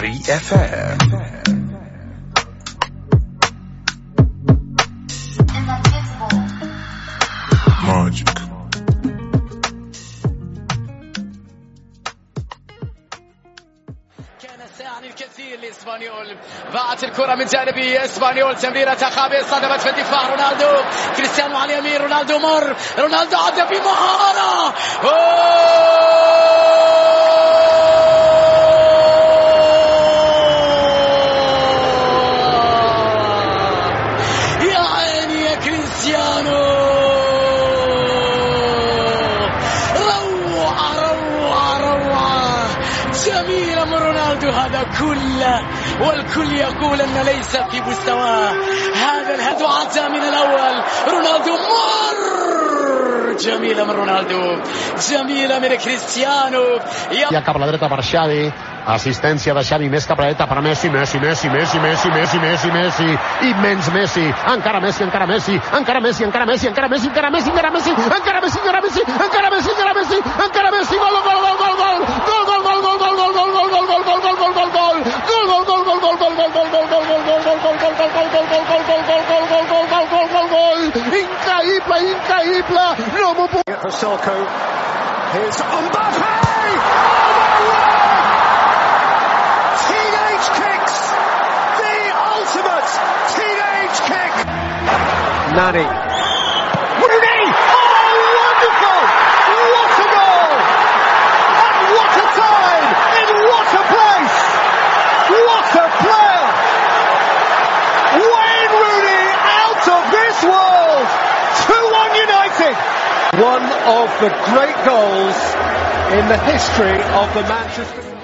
Study FM. Magic. كان سيعني الكثير لإسبانيول. باعت الكرة من جانبي إسبانيول، تمريرة خابئة صدمت في الدفاع. رونالدو، كريستيانو على اليمين، رونالدو مر، رونالدو عدى بمهارة. يا عيني يا كريستيانو، جميلة من رونالدو هذا كله، والكل يقول أن ليس في مستواه. هذا الهدف عدى من الأول. رونالدو مر، جميلة من رونالدو، جميلة من كريستيانو. Ja cap a la dreta per Xavi, assistència de Xavi, més cap a la dreta per Messi, Messi, immens Messi, encara Messi, encara Messi, encara Messi, encara Messi, encara Messi, encara Messi, encara Messi, encara Messi, encara Messi, encara Messi, encara Messi, encara Messi, gol, gol, gol, gol, gol, gol, gol, gol, gol, gol, gol, gol, gol, gol, gol, gol, gol, gol, gol, increïble, increïble, no m'ho puc... For Selko, here's Mbappé! Teenage kicks, the ultimate teenage kick. Nani. Rooney! Oh, wonderful! What a goal! And what a time! In what a place! What a player! Wayne Rooney out of this world! 2-1 United! One of the great goals in the history of the Manchester